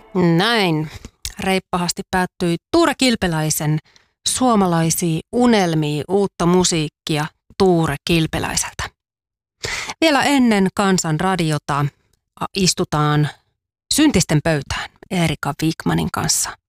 Näin reippahasti päättyi Tuure Kilpeläisen Suomalaisia unelmia, uutta musiikkia Tuure Kilpeläiseltä. Vielä ennen Kansan radiota istutaan Syntisten pöytään Erika Wigmanin kanssa.